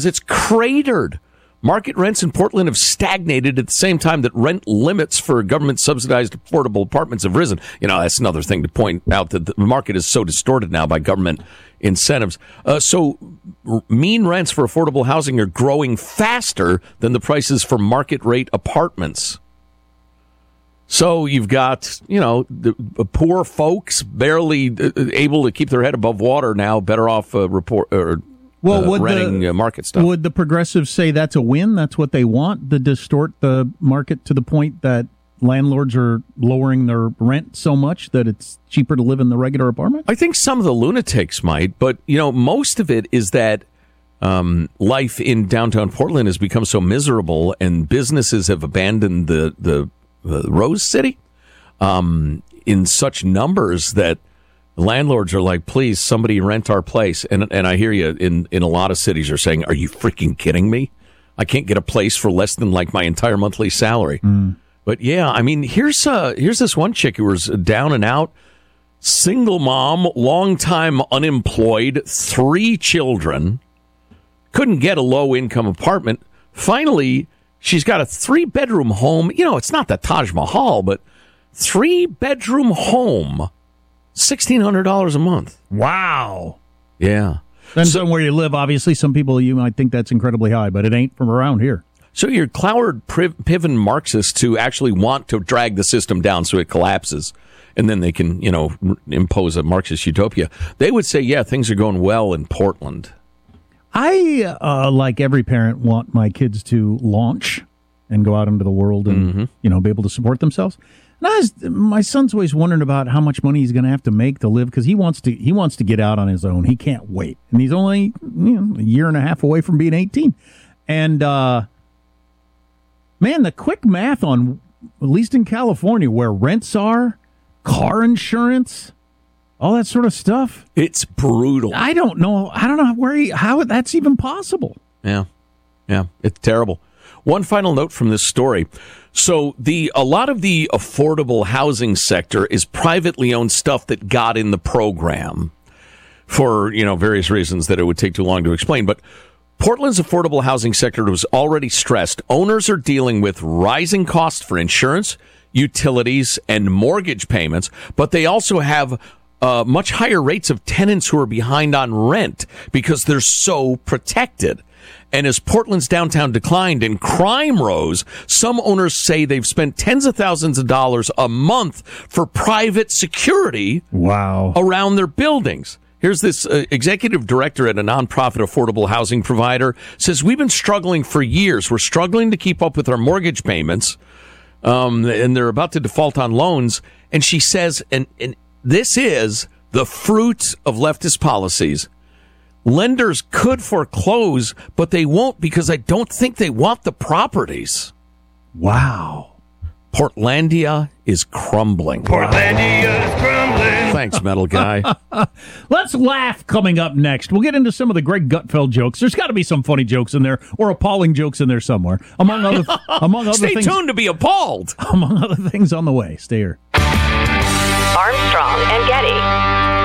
It's cratered. Market rents in Portland have stagnated at the same time that rent limits for government-subsidized affordable apartments have risen. That's another thing to point out, that the market is so distorted now by government incentives. So mean rents for affordable housing are growing faster than the prices for market-rate apartments. So you've got, the poor folks barely able to keep their head above water now, better off renting market stuff. Would the progressives say that's a win? That's what they want, to distort the market to the point that landlords are lowering their rent so much that it's cheaper to live in the regular apartment? I think some of the lunatics might, but, most of it is that life in downtown Portland has become so miserable and businesses have abandoned the Rose City in such numbers that landlords are like, please, somebody rent our place. And I hear you in a lot of cities are saying, are you freaking kidding me? I can't get a place for less than like my entire monthly salary. But yeah, I mean, here's this one chick who was down and out, single mom, long time unemployed, 3 children, couldn't get a low income apartment. Finally, she's got a 3-bedroom home. It's not the Taj Mahal, but 3-bedroom home. $1,600 a month. Wow. Yeah. Depends on where you live, obviously. Some people, you might think that's incredibly high, but it ain't from around here. So you're clowered Piven Marxists who actually want to drag the system down so it collapses, and then they can, impose a Marxist utopia. They would say, yeah, things are going well in Portland. I, like every parent, want my kids to launch and go out into the world and, be able to support themselves. And my son's always wondering about how much money he's going to have to make to live, because he wants to get out on his own. He can't wait, and he's only a year and a half away from being 18. And man, the quick math on, at least in California, where rents are, car insurance, all that sort of stuff, it's brutal. I don't know how that's even possible. Yeah, it's terrible. One final note from this story. So a lot of the affordable housing sector is privately owned stuff that got in the program for, various reasons that it would take too long to explain. But Portland's affordable housing sector was already stressed. Owners are dealing with rising costs for insurance, utilities, and mortgage payments, but they also have much higher rates of tenants who are behind on rent because they're so protected. And as Portland's downtown declined and crime rose, some owners say they've spent tens of thousands of dollars a month for private security around their buildings. Here's this executive director at a nonprofit affordable housing provider, says, we've been struggling for years. We're struggling to keep up with our mortgage payments, and they're about to default on loans. And she says, and this is the fruit of leftist policies, lenders could foreclose, but they won't because I don't think they want the properties. Wow. Portlandia is crumbling. Portlandia is crumbling. Thanks, metal guy. Let's laugh coming up next. We'll get into some of the Greg Gutfeld jokes. There's got to be some funny jokes in there, or appalling jokes in there somewhere. Among other things. Stay tuned to be appalled. Among other things on the way. Stay here. Armstrong and Getty.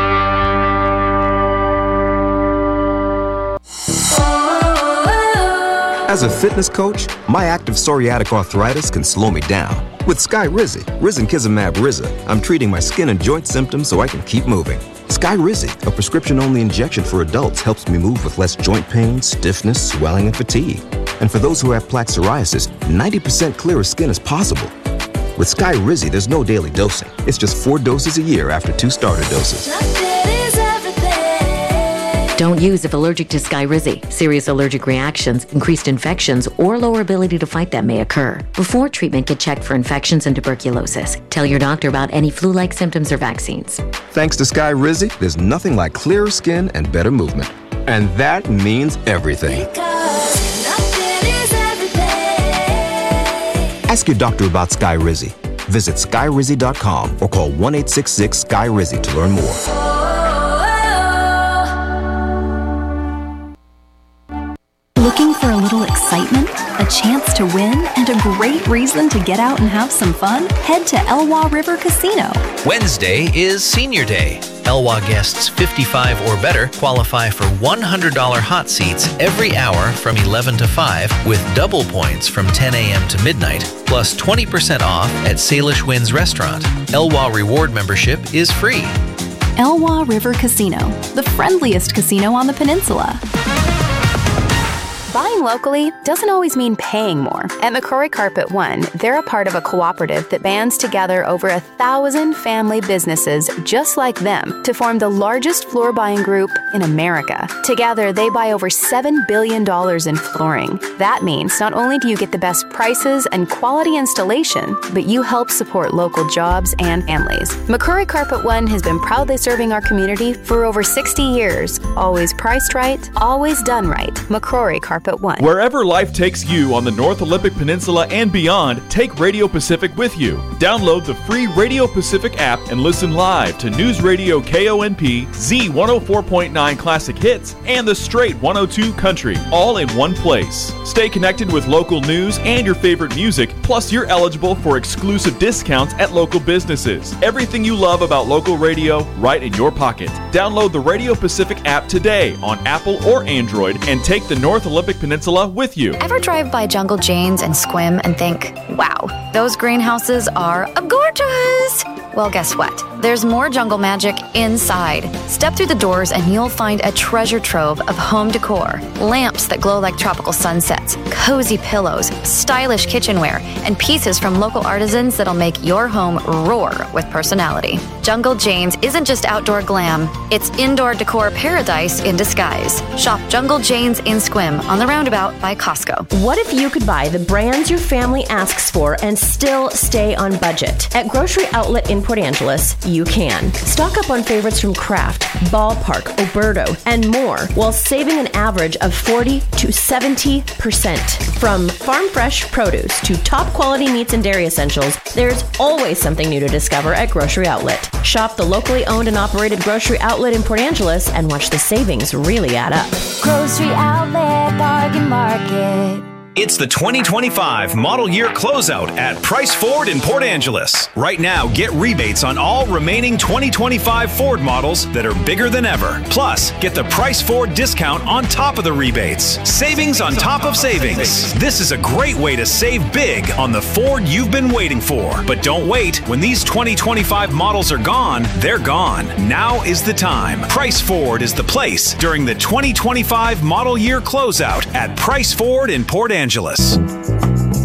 As a fitness coach, my active psoriatic arthritis can slow me down. With Skyrizi, risankizumab Riza, I'm treating my skin and joint symptoms so I can keep moving. Skyrizi, a prescription-only injection for adults, helps me move with less joint pain, stiffness, swelling, and fatigue. And for those who have plaque psoriasis, 90% clearer skin is possible. With Skyrizi, there's no daily dosing. It's just 4 doses a year after 2 starter doses. Don't use if allergic to Skyrizi. Serious allergic reactions, increased infections, or lower ability to fight them may occur. Before treatment, get checked for infections and tuberculosis. Tell your doctor about any flu-like symptoms or vaccines. Thanks to Skyrizi, there's nothing like clearer skin and better movement. And that means everything. Ask your doctor about Skyrizi. Visit Skyrizi.com or call 1-866-SKY-RIZI to learn more. Looking for a little excitement, a change chance to win and a great reason to get out and have some fun? Head to Elwha River Casino. Wednesday is Senior Day. Elwha guests 55 or better qualify for $100 hot seats every hour from 11 to 5 with double points from 10 a.m. to midnight, plus 20% off at Salish Winds Restaurant. Elwha Reward membership is free. Elwha River Casino, the friendliest casino on the peninsula. Buying locally doesn't always mean paying more. At McCrory Carpet One, they're a part of a cooperative that bands together over 1,000 family businesses just like them to form the largest floor buying group in America. Together, they buy over $7 billion in flooring. That means not only do you get the best prices and quality installation, but you help support local jobs and families. McCrory Carpet One has been proudly serving our community for over 60 years. Always priced right, always done right. McCrory Carpet One. Wherever life takes you on the North Olympic Peninsula and beyond, take Radio Pacific with you. Download the free Radio Pacific app and listen live to News Radio KONP, Z104.9 Classic Hits, and the Straight 102 Country, all in one place. Stay connected with local news and your favorite music, plus you're eligible for exclusive discounts at local businesses. Everything you love about local radio, right in your pocket. Download the Radio Pacific app today on Apple or Android and take the North Olympic Peninsula with you. Ever drive by Jungle Jane's and Squim and think, wow, those greenhouses are gorgeous? Well, guess what? There's more jungle magic inside. Step through the doors and you'll find a treasure trove of home decor, lamps that glow like tropical sunsets, cozy pillows, stylish kitchenware, and pieces from local artisans that'll make your home roar with personality. Jungle Jane's isn't just outdoor glam, it's indoor decor paradise in disguise. Shop Jungle Jane's in Squim on the roundabout by Costco. What if you could buy the brands your family asks for and still stay on budget? At Grocery Outlet in Port Angeles, you can. Stock up on favorites from Kraft, Ballpark, Oberto, and more while saving an average of 40 to 70%. From farm fresh produce to top quality meats and dairy essentials, there's always something new to discover at Grocery Outlet. Shop the locally owned and operated Grocery Outlet in Port Angeles and watch the savings really add up. Grocery Outlet Bargain Market. It's the 2025 model year closeout at Price Ford in Port Angeles. Right now, get rebates on all remaining 2025 Ford models that are bigger than ever. Plus, get the Price Ford discount on top of the rebates. Savings on top of savings. This is a great way to save big on the Ford you've been waiting for. But don't wait. When these 2025 models are gone, they're gone. Now is the time. Price Ford is the place during the 2025 model year closeout at Price Ford in Port Angeles.